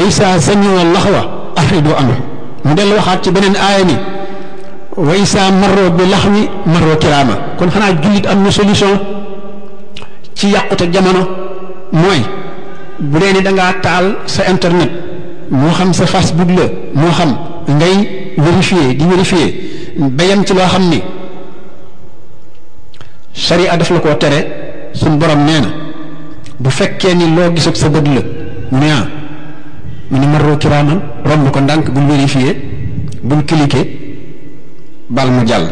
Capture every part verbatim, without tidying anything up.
isa sami'u laxwa afridu anhu mu del waxaat ci beneen aaya ni wa isa marro bi laxwi marro kiraama kon xanaa jullit am na solution ci yàqute jamono mooy bu dee ni dangaa taal sa internet moo xam sa Facebook la moo xam ngay vérifier di vérifier ba yem ci loo xam ni sharia daf la koo tere suñ borom nee na bu fekkee ni loo gis ak sa bët la mu ne ah mu ne marro kiraaman romb ko ndànk bul vérifier bul cliquer bal mu jàll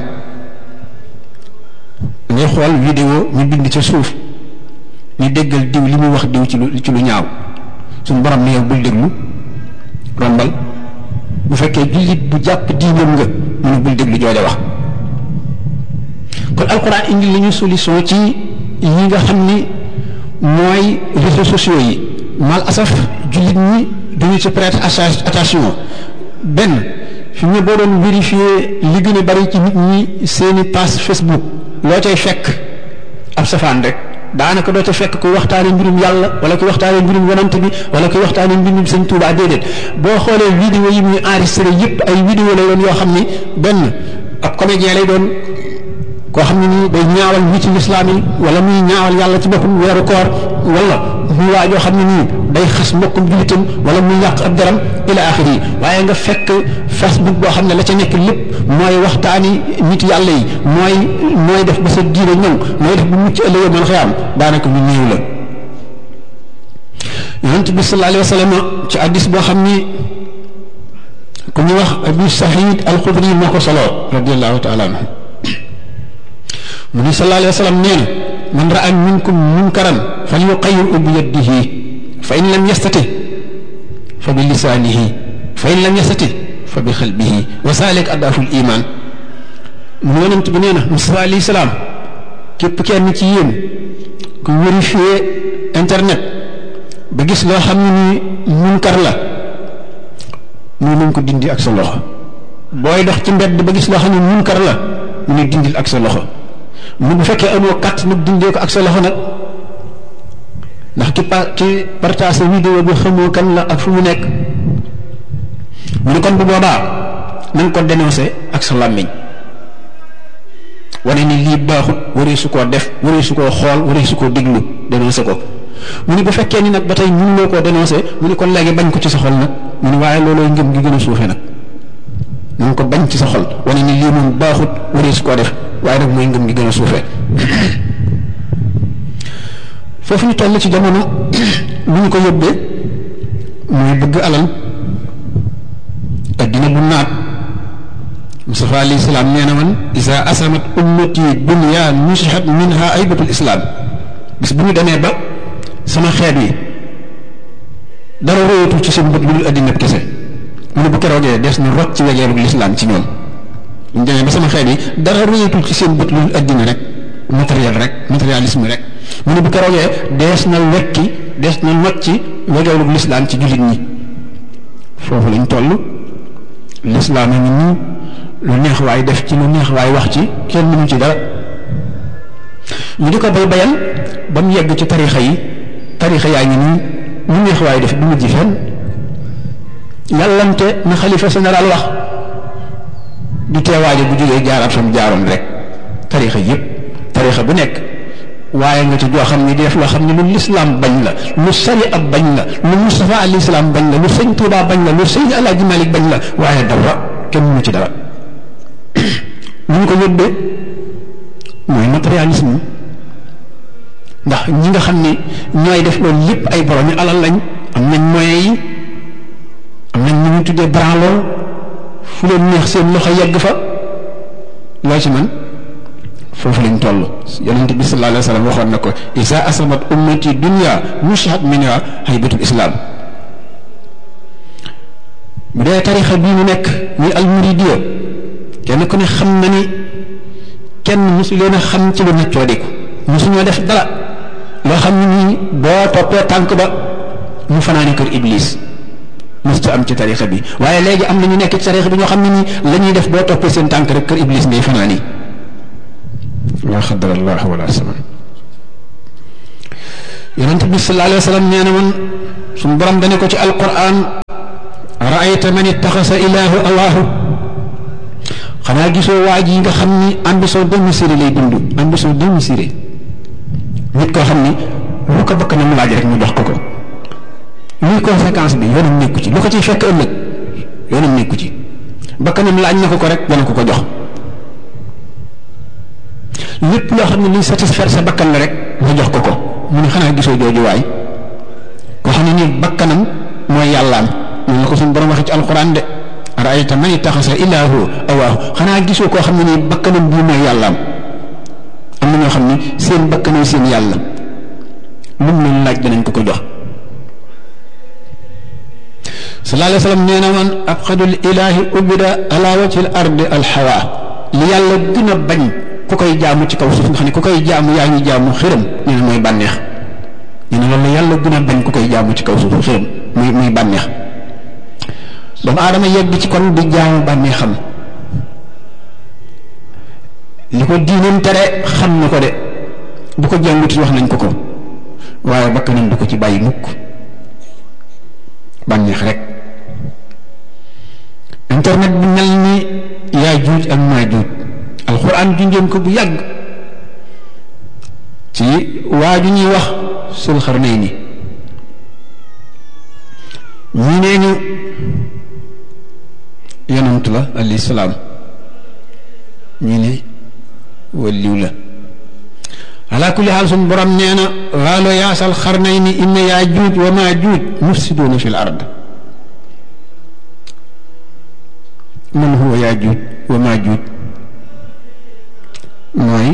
ngay xool vidéo ñu bind ca suuf ñu déggal diw li muy wax diw ci lu ci lu ñaaw suñ borom ne yow bul déglu rombal bu fekkee jullit bu jàpp diinam nga mu ne bul déglu jooja wax kon alquran indi li ñu solution ci yi nga xam ni mooy réseaux sociaux yi mal asaf jullit ñi duñu ci prêter attention benn fi mu ne boo doon vérifier li gën a bari ci nit ñi seeni page Facebook loo cay fekk ab safaan rek daanaka doo ca fekk kuy waxtaane mbirum yàlla wala kuy waxtaane mbirum yonante bi wala kuy waxtaane mbirum sëñ Tuubaa déedéet boo xoolee vidéo yi muy enregistré yëpp ay vidéo lay doon yoo xam ni benn ab comédien lay doon koo xam ne nii day ñaawal ñi ci lislaam yi wala muy ñaawal yàlla ci boppam weeru koor wala muy waa joo xam ne nii day xas mbokkum jullitam wala muy yàq ab daram ila axiri yi waaye nga fekk Facebook boo xam ne la ca nekk lépp mooy waxtaani nit yàlla yi mooy mooy def ba sa diine ñëw mooy def bu mucc ëllëgee mën xëy am daanaka lu néew la yonent bi sallallahu alayhi wa sallam ci addis boo xam ni ku ñu wax Abu Sa'id al-Khudri moo ko solo radiyallahu taala anhu mu ni sallallahu alayhi wa sallam nee na man ra'a minkum munkaran falyughayyirhu bi yadihi fa in lam yastati fa bi lisaanihi fa in lam yastati fa bi qalbihi wa zaalika ad'afu al-iimaan mu yonent bi nee na Musaa alayhi salaam képp kenn ci yéen ku vérifier internet ba gis loo xam ne ni munkar la mu nañ ko dindi ak sa loxo booy dox ci mbedd ba gis loo xam ne munkar la mu ne dindil ak sa loxo mu bu fekkee amoo kat nag dindee ko ak sa loxo nag ndax ki pa ki partage vidéo bi xamoo kan la ak fu mu nekk mu ne kon bu boobaa na nga ko dénoncé ak sa làmmiñ wane ni lii baaxut waree su koo def waree su koo xool waree su koo déglu dénoncé ko mu ne bu fekkee ni nag ba tey ñun loo koo dénoncé mu ne kon léegi bañ ko ci sa xol nag mu ne waaye loolooy ngëm gi gën a suufe nag na nga ko bañ ci sa xol wane ni lii moom baaxut waree su koo def waaye nag mooy ngëm gi gën a suufe foofu ñu toll ci jamono lu ñu ko yóbbee mooy bëgg alal addina bu naat Mustafa alayhi salaam nee na man isa asamat ummati dunya nusihat minha aybatul islam bis bu ñu demee ba sama xeet yi dara royatul ci seen bët lu dul addina kese mu ne bu keroogee des na rot ci wegeerug lislaam ci ñoom ñu demee ba sama xeet yi dara royatul ci seen bët lu dul addina rek matériel rek matérialisme rek mu ne bu keroogee dees na wekki dees na not ci wegeerug lislaam ci jullit ñi foofu lañ toll lislaam a ngi nii lu neex waay def ci lu neex waay wax ci kenn mënu ci dara ñu di ko bay bayal ba mu yegg ci tarixa yi tarixa yaa ngi nii lu neex waay def du mujj fenn yàllante na xalifa général wax du teewaaje bu jógee jaaraat fam jaaroon rek tarixa yépp tarixa bu nekk waaye nga ci joo xam ne di def loo xam ne lu lislaam bañ la lu sari ab bañ la lu Mustafa alayhi salaam bañ la lu sëñ Tuubaa bañ la lu sëñ Alaaji Malik bañ la waaye dara kenn mënu ci dara lu ñu ko yóbbee mooy matérialisme ndax ñi nga xam ne ñooy def loolu lépp ay borom yi alal lañ am nañ moyens yi am nañ ñu ñu tuddee branloo fu leen neex seen loxo yegg fa loo ci man foofu lañ toll yonent bi sallallahu alayhi wa sallam waxoon na ko isa asamat ummati dunya mushat minha haybatul islam bu dee tarixa bii mu nekk muy almuridiya kenn ku ne xam na ni kenn mosu leen a xam ci lu neccoo diku mosu ñoo def dara loo xam ne nii boo toppee tànk ba mu fanaani kër iblis mosu am ci tarixa bi waaye léegi am na ñu nekk ci tarixa bi ñoo xam ne nii la ñuy def boo toppee seen tànk rek kër iblis ngay fanaani la xadar allah wala saman yonent bi sallallahu alayhi wa sallam nee na man suñu borom dane ko ci alquran araayta man ittaxasa ilaahu awaahu xanaa gisoo waa ji nga xam ni ambition démesurée lay dund ambition démesurée nit koo xam ni lu ko bakk na mu laaj rek mu jox ko ko luy conséquence bi yoonam nekku ci lu ko ciy fekk ëllëg yoonam nekku ci bakkanam laaj na ko ko rek dana ko ko jox lépp loo xam ne luy satisfaire sa bakkan la rek nga jox ko ko mu ne xanaa gisoo jooju waay koo xam ne nii bakkanam mooy yàllaam ñu la ko suñu borom waxee ci alxuraan de araayta man ittaxasa ilaahu awaahu xanaa gisoo koo xam ne nii bakkanam bii mooy yàllaam am na ñoo xam ne seen bakkanam seen yàlla lu mu leen laaj danañ ko ko jox sallallahu alayhi wa sallam nee na man abxadul ilaahi ubida ala wajhil ardi alxawa li yàlla gën a bañ ku koy jaamu ci kaw suuf nga xam ne ku koy jaamu yaa ngi jaamu xërëm nee na mooy bànneex nee na loolu la yàlla gën a bañ ku koy jaamu ci kaw suuf xërëm muy muy bànneex doomu aadama yegg ci kon di jaamu bànneexam li ko diinam tere xam na ko de bu ko jànguti wax nañ ko ko waaye bakkanam du ko ci bàyyi mukk bànneex rek internet bi mel ni yaa juuj ak maa juuj alxuraan junjoon ko bu yàgg ci waa ju ñuy wax sul xarnayni ñi nee ñu yonent la alayhi salaam ñi ne waliw la ala kulli xaal suñ borom nee na waalo yaasal xarnayni inna yaa juuj wa maa juuj mufsiduuna fi l ard man huwa yaa juuj wa maa juuj mooy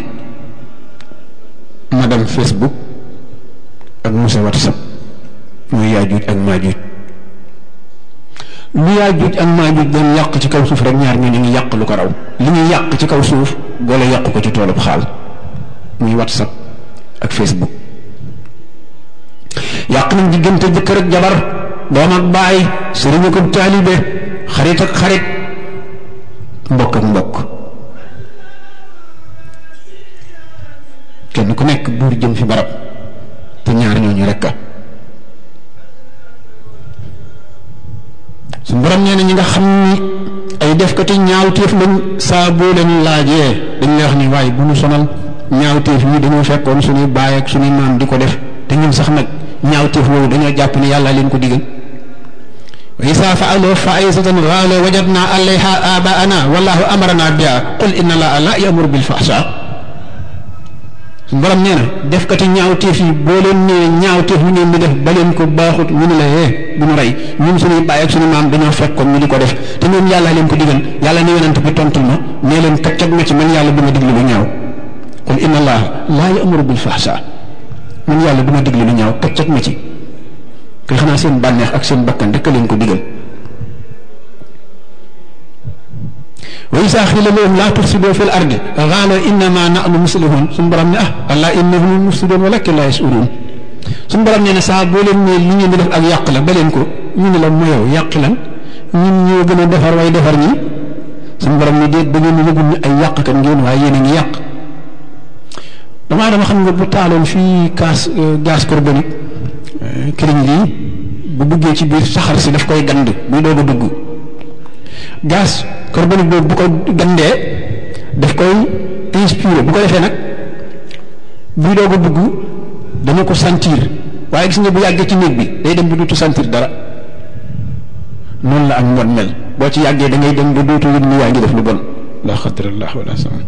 madame Facebook ak monsieur WhatsApp mooy yaa juuj ak maa juuj lu yaa juuj ak maa juuj doon yàq ci kaw suuf rek ñaar ñoo ñu ngi yàq lu ko raw li ñuy yàq ci kaw suuf boole yàq ko ci toolub xaal muy WhatsApp ak Facebook yàq nañ diggante jëkkër ak jabar doom ak baay sëriñ ak taalibe xarit ak xarit mbokk ak mbokk kenn ku nekk buur jëm fi barab te ñaar ñooñu rekk a su borom nee na ñi nga xam ni ay defkati ñaawteef lañ saa boo leen laajee dañ lay wax ni waaye bu ñu sonal ñaawteef yi dañoo fekkoon suñuy baay ak suñuy maam di ko def te ñun sax nag ñaawteef woowu dañoo jàpp ne yàlla leen ko digal wa isa fa'alu fa'isatan qalu wajadna alayha abaana wallahu amarna biha qul inna allaha la ya'muru bil fahsha suñu borom nee na defkati ñaawteef yi boo leen nee ñaawteef yi ngeen di def ba leen ko baaxut ñu ne la hee bu ñu rey ñun suñuy baay ak suñu maam dañoo fekkoon ñu di ko def te ñoom yàlla leen ko digal yàlla ne yonent bi tontul ma nee leen kaccag ma ci man yàlla du ma diglu lu ñaaw qul inna allaha la ya'muru bil fahsha man yàlla du ma diglu lu ñaaw kaccag ma ci kay xanaa seen bànneex ak seen bakkan rek leen ko digal wa isa xiila lahum laa tufsidu fil ardi qaalu innama nahnu muslihun suñu borom ne ah allah innahum mufsidun walakin laa yash'urun suñu borom nee na saa boo leen ne li ngeen di def ak yàq la ba leen ko ñu ne la moyow yàq lan ñun ñoo gën a defar way defar ñi suñu borom ne déet ba ngeen yëgul ni ay yàq kan ngeen waaye yéen a ngi yàq damaa dama xam nga bu taaloon fii gaz gaz carbonique këriñ lii bu duggee ci biir saxar si daf koy gand buy doog a dugg gaz carbonique boobu bu ko gandee daf koy inspiré bu ko defee nag buy doog a dugg dana ko sentir waaye gis nga bu yàggee ci néeg bi day dem ba dootu sentir dara noonu la ak mbon mel boo ci yàggee da ngay dem ba dootu yëg ni yaa ngi def lu bon la xadrallah wala sama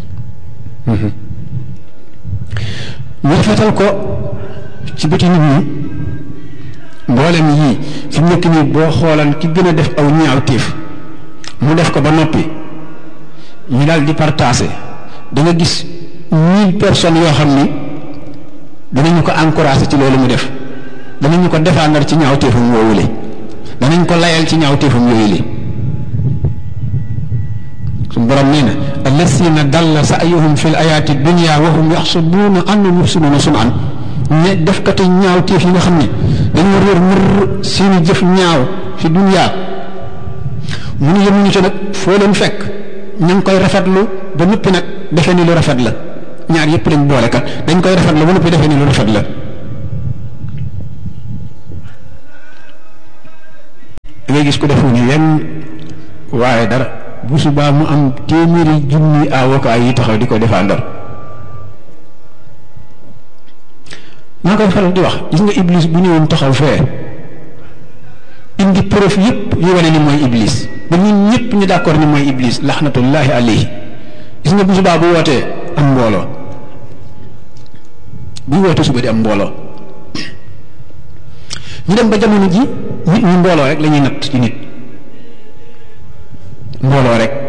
ñu rafetal ko ci bëti nit ñi mboolem yii fi mu nekk nii boo xoolan ki gën a def aw ñaawteef mu def ko ba noppi ñu daal di partagé da nga gis mille personnes yoo xam ni danañu ko encouragé ci loolu mu def danañu ko défendre ci ñaawteefam woowule danañ ko layal ci ñaawteefam yooyu li suñu borom nee na allasina dalla sa'yuhum fil ayaati dunya wa hum yaxsubuuna annahum yuxsinuuna sun'an ñe defkati ñaawteef yi nga xam ne dañoo réer mër seeni jëf ñaaw fi dunya mu nu yemuñu ci nag foo leen fekk ñu ngi koy rafetlu ba noppi nag defe ni lu rafet la ñaar yëpp lañ boole kat dañ koy rafetlu ba noppi defe ni lu rafet la ngay gis ko defu ñu yenn waaye dara bu subaa mu am téeméeri junni avocat yi taxaw di ko défendre. maa koy faral di wax gis nga iblis bu ñëwoon taxaw fee indi preuve yëpp yu wane ni mooy iblis ba ñun ñëpp ñu d'accord ni mooy iblis laxnatullahi alayhi gis nga bu subaa bu wootee am mbooloo bu wootee suba di am mbooloo ñu dem ba jamono ji nit ñi mbooloo rek la ñuy natt ci nit mbooloo rek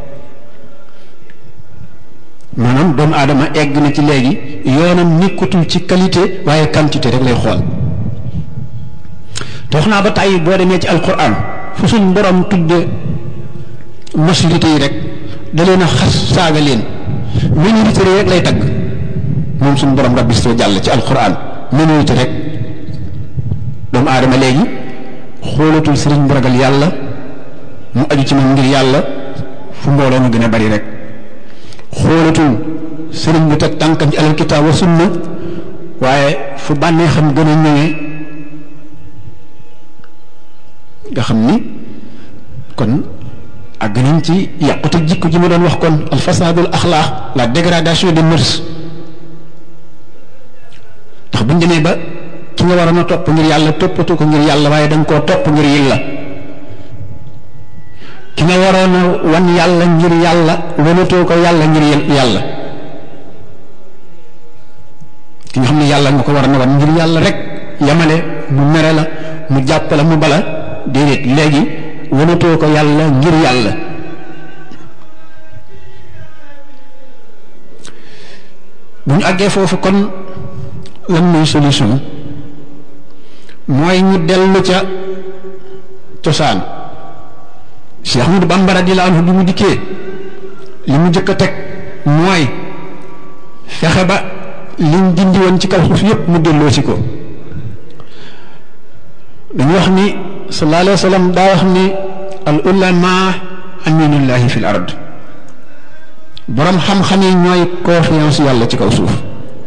maanaam doomu aadama egg na ci léegi yoonam nekkatul ci qualité waaye quantité rek lay xool te wax naa ba tàyyi boo demee ci alquran fu suñ borom tudde majorité yi rek da leen a xas saaga leen minorité rek lay tagg moom suñ borom rabbi soo jàll ci alquran minorité rek doomu aadama léegi xoolatul sëriñ bu ragal yàlla mu aju ci moom ngir yàlla fu mbooloo mu gën a bari rek xoolatul sëriñ bu teg tànkam ci alal kitaab wa sunna waaye fu bànnee xam gën a ñëwee nga xam ni kon àgg nañ ci yàqute jikko ji ma doon wax kon al fasadul axlaax la dégradation des mœurs ndax buñ demee ba ki nga waroon a topp ngir yàlla toppatu ko ngir yàlla waaye danga koo topp ngir yàlla ki nga waroon a wan yàlla ngir yàlla wanatoo ko yàlla ngir yàlla ki nga xam ne yàlla nga ko waroon a wan ngir yàlla rek yamale mu mere la mu jàpp la mu bala déedéet léegi wanatoo ko yàlla ngir yàlla bu ñu àggee foofu kon lan mooy solution mooy ñu dellu ca cosaan Cheikh Ahmadou Bamba radiyallahu anhu bi mu dikkee li mu jëkk a teg mooy fexe ba liñ dindi woon ci kaw suuf yépp mu delloo ci ko dañu wax ni sallallahu alayhi wa sallam daa wax ni al ulama aminullahi fil ard borom xam-xam yi ñooy confiance yàlla ci kaw suuf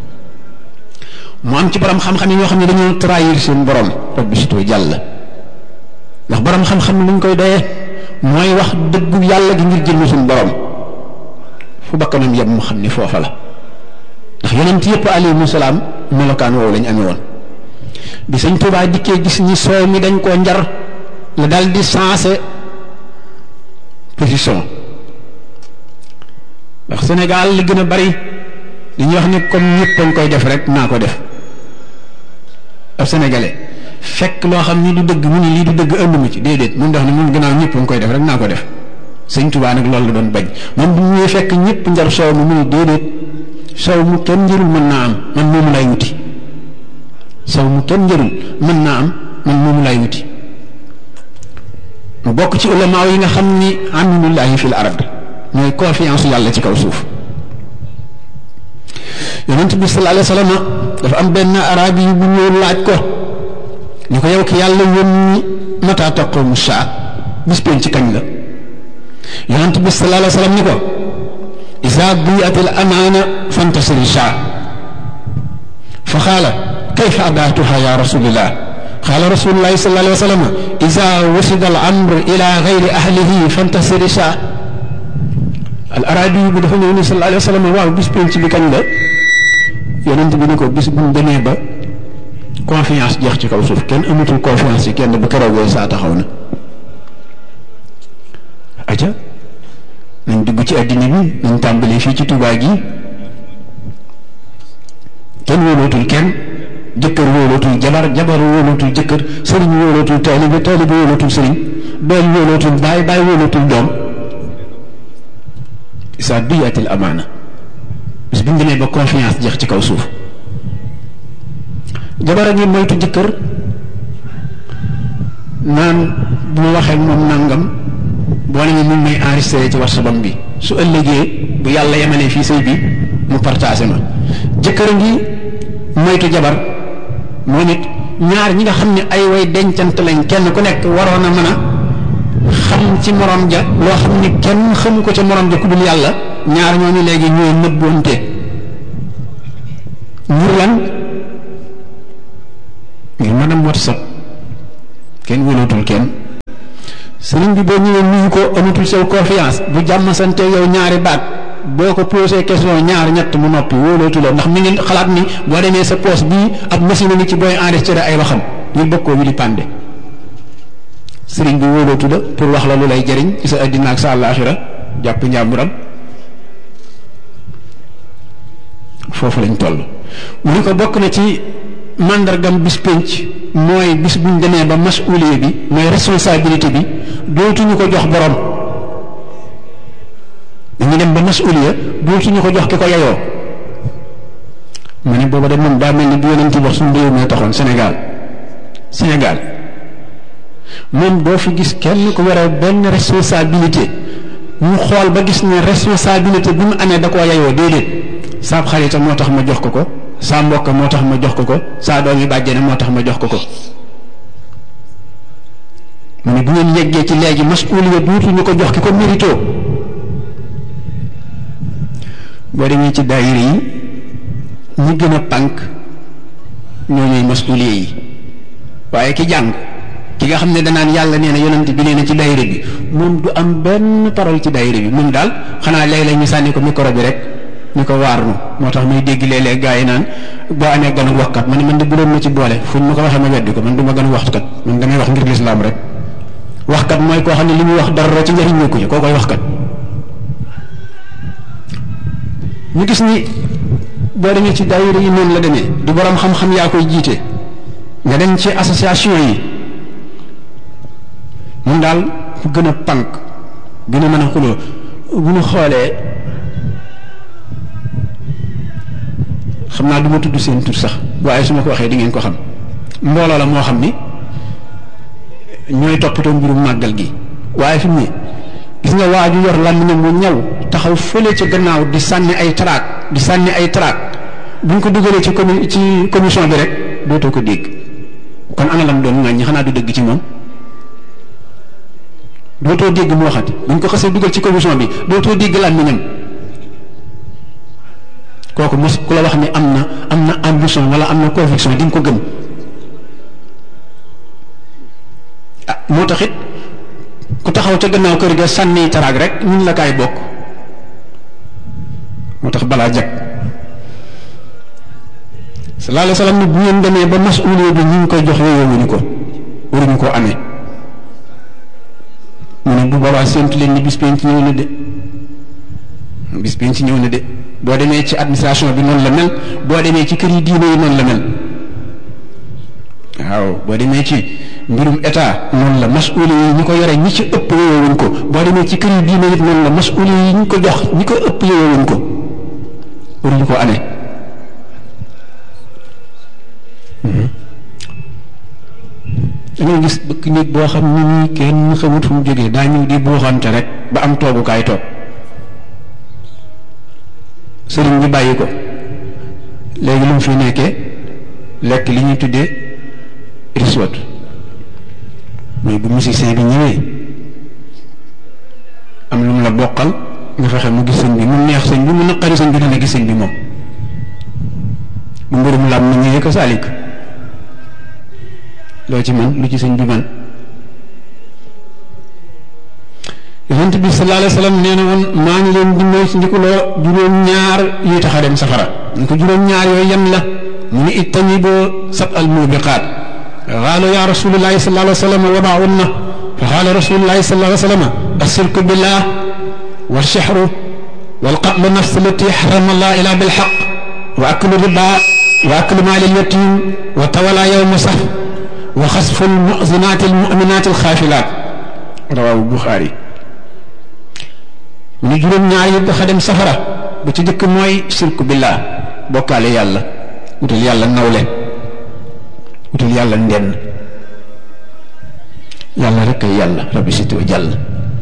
mu am ci borom xam-xam yi ñoo xam ne dañoo trahir seen borom rabbi sito jàll ndax borom xam-xam luñ koy doyee mooy wax dëggu yàlla gi ngir jëmm suñu borom fu bakkanam yem mu xam ni foofa la ndax yonent yëpp alayhimu salaam melokaan woowu lañ amee woon bi sëñ Tuubaa dikkee gis ni soow mi dañ koo njar la dal di sensé position ndax Sénégal li gën a bari dañuy wax ni comme ñëpp dañ koy def rek naa ko def ab sénégalais fekk loo xam ni du dëgg mu ni lii du dëgg ënd mu ci déedéet mun dox ni mun gannaaw ñëpp dañ koy def rek naa ko def sëñ Tuubaa nag loolu la doon bañ moom bu ñuy fekk ñëpp njar soow mi mu ni déedéet soow mu kenn njërul mën naa am man moomu lay wuti soow mu kenn njërul mën naa am man moomu lay wuti mu bokk ci ulamaaw yi nga xam ni aminullahi fil ard mooy confiance yàlla ci kaw suuf yonent bi sallallahu alayhi wa sallam dafa am benn arabi yi bu ñëw laaj ko ni ko yow ki yàlla yónni mata taqumu saa bis pénc ci kañ la yonent bi sallallahu alayhi wa sallam ni ko isa biatil amaana fantasiri saa fa xaala kayfa adaatuha ya rasulillah qaala rasulullahi sallallahu alayhi wa sallam isa wasida al amr ila gayri ahlihi fantasiri saa al arabi bi dafa ñëw ni sallallahu alayhi wa sallam waaw bis pénc bi kañ la yonent bi ni ko bis bu mu demee ba confiance jeex ci kaw suuf kenn amatul confiance ci kenn bu keroogee saa taxaw na aja nañ dugg ci àddina bi nañ tàmbalee fii ci Tuubaa gi kenn wóolootul kenn jëkkër wóolootul jabar jabar wóolootul jëkkër sëriñ wóolootul taalibe taalibe wóolootul sëriñ doom wóolootul baay baay wóolootul doom isa duyatil amaana bis bi ñu demee ba confiance jeex ci kaw suuf jabar a ngi moytu jëkkër naan bu ma waxee moom nangam boo ne mu may enregistré ci WhatsApp bi su ëllëgee bu yàlla yemalee fii sëy bi mu partagé ma jëkkër a ngi moytu jabar moo nit ñaar ñi nga xam ne ay way dencant lañ kenn ku nekk waroon a mën a xam ci morom ja loo xam ne kenn xamu ko ca morom ja ku dul yàlla ñaar ñooñu léegi ñooy nëbboonte ngir lan ngir mën a WhatsApp kenn wóolootul kenn sëriñ bi boo ñëwee nuyu ko amatul sew confiance bu jàmm sante yow ñaari baat boo ko posé question ñaar ñett mu noppi wóolootu la ndax mi ngi xalaat ni boo demee sa poche bii ab machine ngi ci booy enregistré ay waxam ñu bëgg koo wili pande sëriñ bi wóolootu la pour wax la lu lay jëriñ ci sa addina ak sa àllaaxira jàpp njàmburam foofu lañ toll. mu ni ko bokk na ci màndargam bis pénc mooy bis buñ demee ba masuuliye bi mooy responsabilité bi dootuñu ko jox borom dañu dem ba masuuliya dootuñu ko jox ki ko yayoo ma ne booba de moom daa mel ni bi yonent wax suñu réew mi taxoon Sénégal Sénégal moom doo fi gis kenn ku war benn responsabilité ñu xool ba gis ne responsabilité bi mu amee da koo yayoo déedéet saab xarita moo tax ma jox ko ko saa mbokk moo tax ma jox ko ko saa doom yi bàjjene moo tax ma jox ko ko mu ne bu ngeen yeggee ci léegi masuuliya dootuñu ko jox ki ko mérito boo demee ci daayira yi ñi gën a pànk ñoo ñooy masuuliya yi waaye ki jàng ki nga xam ne danaan yàlla nee na yonent bi nee na ci daayira bi moom du am benn parole ci daayira bi moom daal xanaa léeg-léeg ñu sànni ko micro bi rek ñu ko waarnu moo tax muy dégg léeg-léeg gaa yi naan boo amee ganu waxkat ma ne man de bu doon ma ci boole fuñ ma ko waxee ma weddi ko man du ma ganu waxkat man damay wax ngir lislaam rek waxkat mooy koo xam ne li muy wax dara ci njëriñ nekku ci koo koy waxkat ñu gis ni boo demee ci daayira yi noonu la demee du borom xam-xam yaa koy jiite nga dem ci association yi mun daal fu gën a pànk gën a mën a xuloo bu ñu xoolee xam naa du ma tudd seen tur sax waaye su ma ko waxee di ngeen ko xam mbooloo la moo xam ni ñooy toppatoo mbirum màggal gi waaye fi mu ne gis nga waa ju yor làmmiñam mu ñaw taxaw fële ca gannaaw di sànni ay traak di sànni ay traak bu ñu ko dugalee ci commu ci commission bi rek dootoo ko dégg kon ana lam doon ŋàññi xanaa du dëgg ci moom dootoo dégg mu waxati bu ñu ko xasee dugal ci commission bi dootoo dégg làmmiñam kooku mos ku la wax ni am na am na ambition wala am na conviction di nga ko gëm ah moo tax it ku taxaw ca gannaaw kër ga sànni taraag rek ñun la kaay bokk moo tax balaa jag sallallahu alayhi wa sallam ni bu ngeen demee ba masuuliya bi ñu ngi koy jox yooyowuñu ko waruñu koo amee mu ne bu boobaa séntu leen ni bis penc ci ñëw na de bis penc ci ñëw na de boo demee ci administration bi noonu la mel boo demee ci kër yi diine yi noonu la mel waaw boo demee ci mbirum état noonu la masuuli yi ñi ko yore ñi ci ëpp yowewuñ ko boo demee ci kër yi diine yi noonu la masuuli yi ñi ko jox ñi ko ëpp yowewuñ ko waruñu ko amee da ngay gis bëkk nit boo xam ni ñi kenn xamut fu mu jógee daa ñëw di buuxante rek ba am toogukaay toog sëriñ bi bàyyi ko léegi lu mu fi nekkee lekk li ñuy tuddee riswat mooy bu musicien bi ñëwee am lu mu la bokkal nga fexe mu gis sëñ bi mu neex sëñ bi mu naqari sëñ bi dana gis sëñ bi moom bu mbirum lam mu ñëwee ko saalik loo ci man lu ci sëñ bi man yonent bi sallallahu alayhi wa sallam nee na woon maa ngi leen di moy ci ndikuloo juróom-ñaar yuy tax a dem safara ñu ko juróom-ñaar yooyu yan la mu ni ijtaniboo sab al mubiqaat qaalu ya rasulullahi sallallahu alayhi wa sallam wa ma hunna fa qaala rasulullahi sallallahu alayhi wa sallam ashirku billah wal sihru wal qatlu nafs allati harrama allah illa bil haqq wa aklu riba wa aklu maali al yatim wa tawala yawma saf wa xasfu al mu'zinaati al mu'minaati al xaafilaat rawaahu Buxaari mu ni juróom-ñaar yi dafa dem safara bu ci jëkk mooy shirku billah bokkaale yàlla wutal yàlla nawle wutal yàlla ndenn yàlla rek ay yàlla rabbi siti wa jàll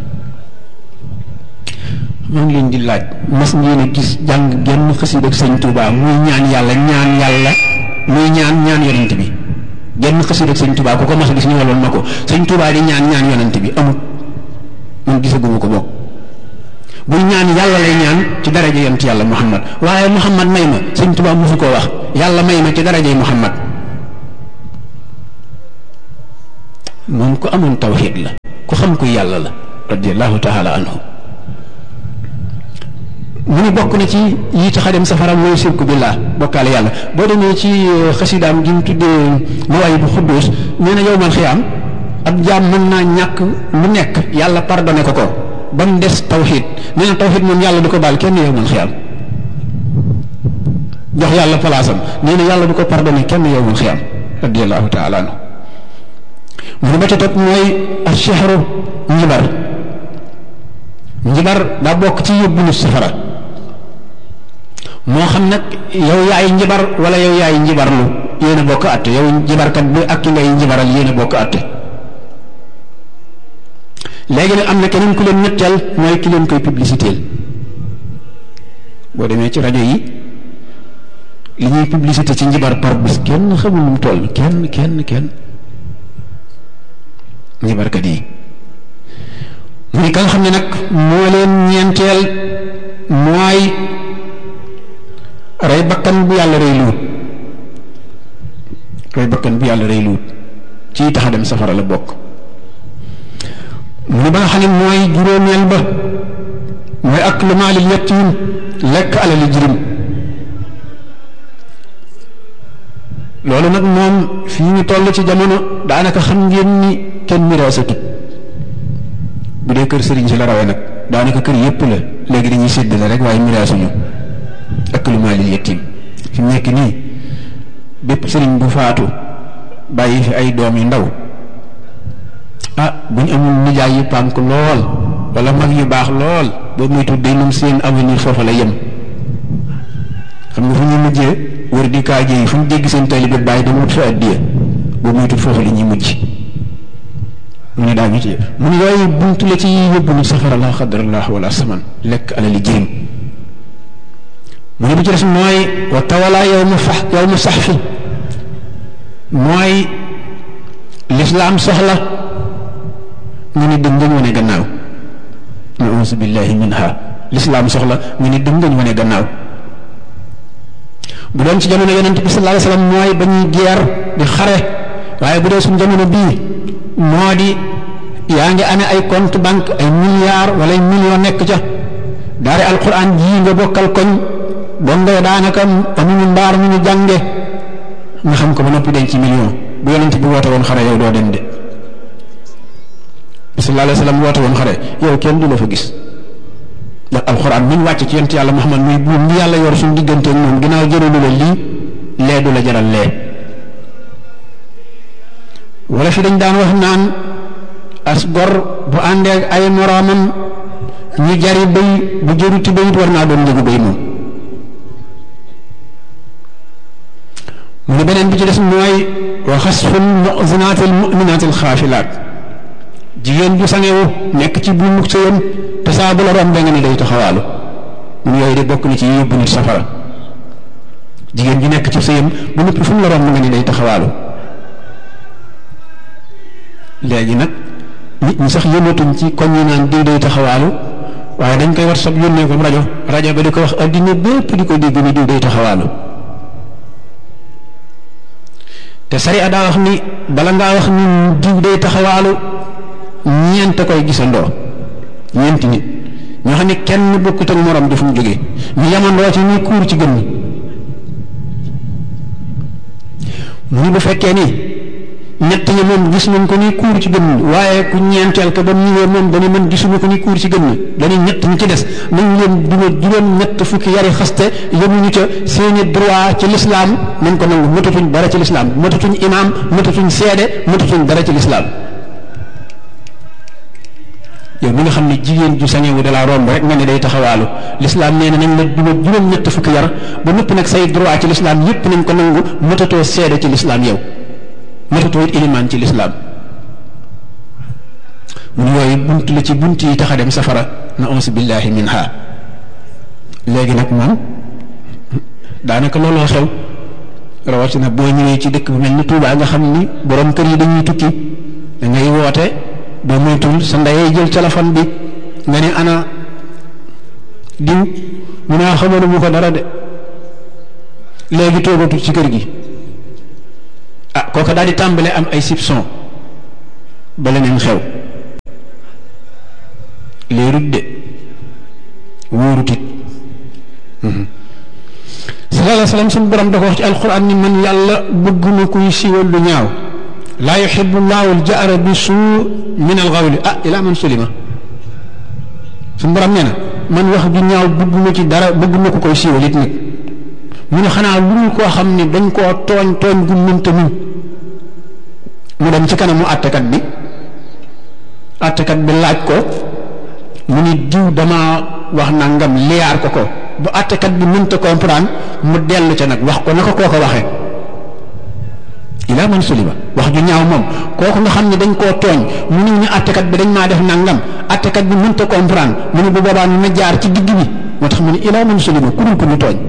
maa ngi leen di laaj mas ngeen a gis jàng genn xasida ak sëñ Tuubaa muy ñaan yàlla ñaan yàlla muy ñaan ñaan yonent bi genn xasida ak sëñ Tuubaa ku ko mas a gis ñu waloon ma ko sëñ Tuubaa di ñaan ñaan yonent bi amut man gisaguma ko bokk buy ñaan yàlla lay ñaan ci daraja yonent yàlla Muhammad waaye Muhammad may ma sëñ Tuubaa mosu koo wax yàlla may ma ci darajay Muhammad moom ko amoon tawxiid la ku xam kuy yàlla la radiallahu taala anhu mu ni bokk na ci yi tax a dem safara mooy sirku billah bokkaale yàlla boo demee ci xasidaam gi mu tuddee Mawaahibu Xudduus nee na yowmal xiyaam ab jaam mën naa ñàkk lu nekk yàlla pardonné ko ko ba mu des tawxiid nee na tawxiid moom yàlla du ko baal kenn yowmal xiyaam jox yàlla palaasam nee na yàlla du ko pardonné kenn yowmal xiyaam radiallahu taala anhu mu ne ba ca topp mooy ashehru njibar njibar daa bokk ci yóbbu nit safara moo xam nag yow yaay njibar wala yow yaay njibarlu yéen a bokk àtte yow njibarkat bi ak ki ngay njibaral yéen a bokk àtte léegi nag am na keneen ku leen ñetteel mooy ki leen koy publicité boo demee ci rajo yi li ñuy publicité ci njibar par bis kenn xamul nu mu toll kenn kenn kenn njibarkat yi muy ka nga xam ne nag moo leen ñeenteel mooy rey bakkan bu yàlla rey luut rey bakkan bu yàlla rey luut ci tax a dem safara la bokk mu ne ba nga xam ne mooy juróomeel ba mooy aklu maalil yatiim lekk alali jirim loolu nag moom fii ñu toll ci jamono daanaka xam ngeen ni kenn miraasatut bu dee kër sëriñ si la rawee nag daanaka kër yépp la léegi dañuy séddale rek waaye miraasuñu aklu maalil yatiim fi mu nekk nii bépp sëriñ bu faatu bàyyi fi ay doom yu ndaw ah bu ñu amul nijaay yu pànk lool wala mag yu baax lool boobu muy tudd day moom seen avenir foofa la yem xam nga fu ñuy mujjee wër di kaaje yi fu ñu dégg seen taalibe bàyyi dama wut fa addiya boobu muy tudd foofa la ñuy mujj mu ne daa ñu ci mu ne yooyu buntu la ci yóbbu ni safara la xadrallah wala saman lekk alali jirim mu ne bu ci des mooy wa tawala yow ma fax yow ma sax fi mooy lislaam soxla nga ni dëng ngañ wane gannaaw nausu billahi minha lislaam soxla nga ni dëng ngañ wane gannaaw bu doon ci jamono yonent bi sallallahu alayhi wasallam mooy ba ñuy geer di xare waaye bu dee suñ jamono bii moo di yaa ngi amee ay compte banque ay milliards wala ay millions nekk ca daari alquran jii nga bokkal koñ donga daanaka amuñu mbaar mu ñu jànge nga xam ko ba noppi denc ci million bu yonent bi woote woon xare yow doo dem de sallallahu alayhi wasallam woote woon xare yow kenn du la fa gis ndax alquran mi ñu wàcc ci yonent yàlla Muhammad muy buum bi yàlla yor suñu digganteeg moom ginnaaw jëralu la lii lee du la jaral lee wala fi dañ daan wax naan as gor bu àndee ay moroomam ñu jari béy bu jëruti béyit war naa doon njëgu béy moom mu ne beneen bi ci des mooy wa xasful mu'zinatil mu'minatil xaafilaat jigéen bu sangewu nekk ci buumu sëyam te saa bu la romb nga ni day taxawaalu mu yooyu de bokk na ci yóbbu nit safara jigéen ju nekk ci sëyam bu noppi fu mu la romb nga ni day taxawaalu léegi nag nit ñi sax yëngatuñ ci koñ yi naan diw day taxawaalu waaye dañ koy war sab yónnee ko rajo rajo ba di ko wax addina bépp di ko dégg ni diw day taxawaalu te sariya daa wax ni bala ngaa wax ni diw day taxawaalu ñeent koy gisandoo ñeenti nit ñoo xam ne kenn bokkut ak morom di fu mu jógee ñu yamandoo ci ñuy kuur ci gën ñi mu ni bu fekkee ni ñett ñi moom gis nañ ko ni kuur ci gën ñi waaye ku ñeenteel ka ba ñëwee moom dañu mën gisuñu ko ni kuur ci gën ñi dañu ñett ñi ci des nañ leen duma juróom ñett fukki yari xaste yemuñu ca seeni droit ci lislaam nañ ko nangu matatuñ dara ci lislaam matatuñ imaam matatuñ seede matatuñ dara ci lislaam yow mi nga xam ne jigéen ju sañewu da laa romb rek nga ne day taxawaalu lislaam nee na nañ la duma juróom ñett fukki yar ba noppi nag say droit ci lislaam yépp nañ ko nangu matatoo seede ci lislaam yow matatoo it ilimaan ci lislaam mun yooyu bunt la ci bunt yi tax a dem safara na auzu billahi minha léegi nag moom daanaka looloo xew rawatina boo ñëwee ci dëkk bu mel ni Tuubaa nga xam ni borom kër yi dañuy tukki da ngay woote boo moytul sa ndeyee jël téléphone bi nga ne ana diw mu naa xamoon mu ko dara de léegi toogatu ci kër gi ah kooka daal di tàmbale am ay soupçon ba leneen xew wéerut de wóorut it sallallahu alayhi wa sallam suñu borom da ko wax ci alquran ni man yàlla bëgguma kuy siiwal lu ñaaw laa yuhibbu llahu al-jahra bi suu min al-qawli ah ila man sulima suñu borom nee na man wax ju ñaaw bëgguma ci dara bëgguma ko koy siiwal it nag mu ne xanaa lu ñu koo xam ne dañ koo tooñ tooñ gu mënta muñ mu dem ci kanamu àttekat bi àttekat bi laaj ko mu ni diw dama wax nangam liyaar ko ko bu àttekat bi mënta comprendre mu dellu ca nag wax ko naka koo ko waxee ilaa man sulima wax ju ñaaw moom kooku nga xam ne dañ koo tooñ mu ni ñu àttekat bi dañ maa def nangam àttekat bi mënta comprendre mu ni bu boobaa ñu na jaar ci digg bi moo tax mu ni ilaa man sulima ku dul ko ñu tooñ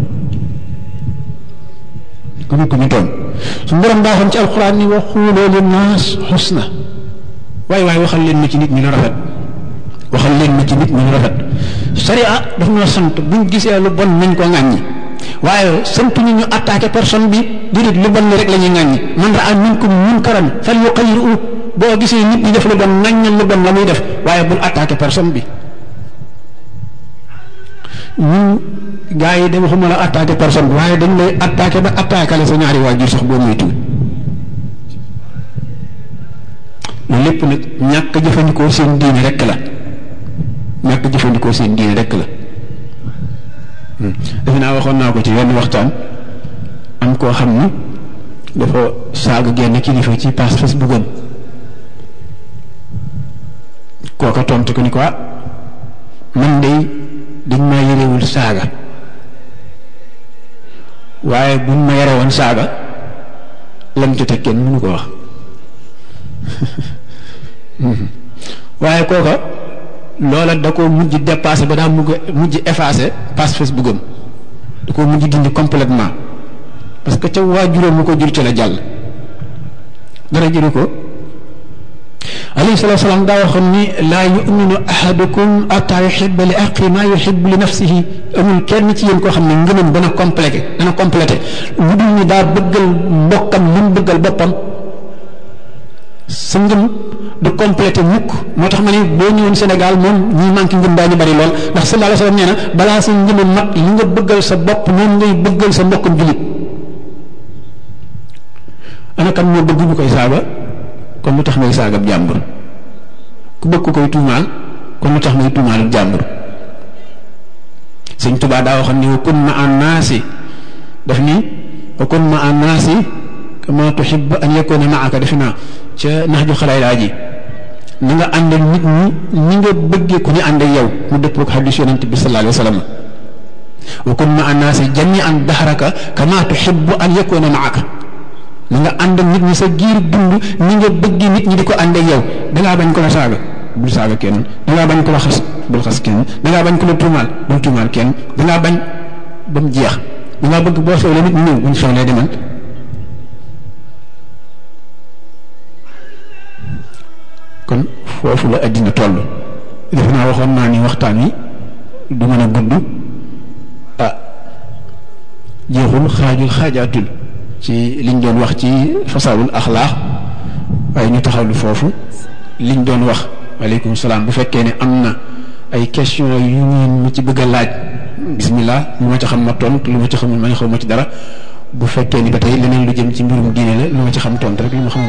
ku dul ko ñu tooñ su borom daa xam ci alxuraan ni wa xuuloo linnaas xusna waaye waaye waxal leen ma ci nit ñi lu rafet waxal leen ma ci nit ñi lu rafet sharia daf ñoo sant buñ gisee lu bon nañ ko ŋàññi waaye sant ñu ñu attaqué personne bi déedéet lu bon ni rek la ñuy ŋàññi man raa minkum munkaran fal yuqayyiru boo gisee nit ñi def lu bon ŋàññal lu bon la muy def waaye bul attaqué personne bi ñun gars yi dama xamula attaqué personne bi waaye dañ lay attaqué ba attaqué la sa ñaari waajur sax boo muy tuut loolu lépp nag ñàkk jëfandikoo seen diine rek la ñàkk jëfandikoo seen diine rek la defe naa waxoon naa ko ci wenn waxtaan am koo xam ni dafa saaga genn kilifa ci page Facebook am kooka tontu ko ni ko man de dañ maa yërewul saaga waaye buñ ma yore woon saaga lam ci teg kenn mënu ko wax waaye kooka loola da ko mujj dépassé ba daa mujj mujj effacé page Facebook am da ko mujj dindi complètement parce que ca waajuram mu ko jur ci la jàll dara jëru ko alayhi salaatu wa salaam daa waxoon ni laa yuminu ahadukum ataa yuhibba li axi maa yuhibbu li nafsihi amul kenn ci yéen koo xam ne ngëmam dana complété dana complété lu dul ni daa bëggal mbokkam li mu bëggal boppam sa ngëm du complété mukk moo tax ma ne boo ñëwoon Sénégal moom ñi manqué ngëm daañu bari lool ndax sallallahu alayhi wa sallam nee na balaa sa ngëm mat li nga bëggal sa bopp noonu ngay bëggal sa mbokkam jullit ana kan moo bëgg ñu koy saaga kon lu tax ngay saagab jàmbur ku bëgg ko koy tuumaal kon lu tax ngay tuumaalub jàmbur Sëñ Tuubaa daa waxoon ni wa kun ma an naasi daf ni wa kun ma an naasi kama tuhibbu an yakuna maaka defe naa ca nax ju xalaay laa ji na nga àndal nit ñi ni nga bëggee ku ñu ànd ak yow mu dëppoo ak xadiis Yonent bi sallallahu alayhi wa sallam wa kun ma an naasi jami'an dahraka kama tuhibbu an yakuna maaka na nga ànd ak nit ñi sa giir dund ni nga bëgg nit ñi di ko ànd ak yow dangaa bañ ko la saaga bul saaga kenn dangaa bañ ko la xas bul xas kenn dangaa bañ ko la tuumaal bul tuumaal kenn dangaa bañ ba mu jeex dangaa bëgg boo xewlee nit ñi ñëw buñ xewlee demal kon foofu la addina toll def naa waxoon naa ni waxtaan wi du mën a gudd ah jeexul xaajul xaajaatul ci liñ doon wax ci fasaawul axlaax waaye ñu taxawlu foofu liñ doon wax waaleykum salaam bu fekkee ne am na ay question yu ngeen ma ci bëgg a laaj bismillah lu ma ci xam ma tontu lu ma ci xamul ma ne xaw ma ci dara bu fekkee ni ba tey leneen lu jëm ci mbirum diine la lu ma ci xam tontu rek lu ma xam